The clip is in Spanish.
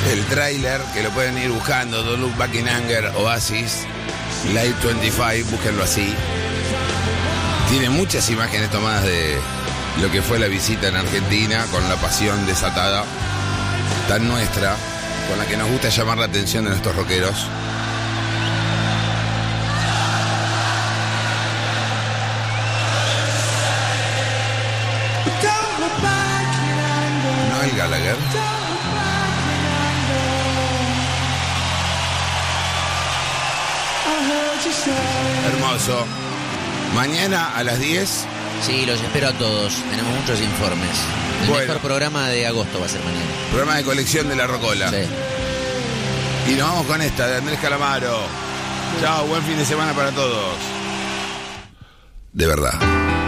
El tráiler, que lo pueden ir buscando, Don't Look Back in Anger, Oasis, Light 25, búsquenlo así. Tiene muchas imágenes tomadas de lo que fue la visita en Argentina, con la pasión desatada, tan nuestra, con la que nos gusta llamar la atención de nuestros rockeros. Noel Gallagher. Hermoso. Mañana a las 10. Sí, los espero a todos. Tenemos muchos informes. El mejor programa de agosto va a ser mañana. Programa de colección de la Rocola. Sí. Y nos vamos con esta de Andrés Calamaro. Chao, buen fin de semana para todos. De verdad.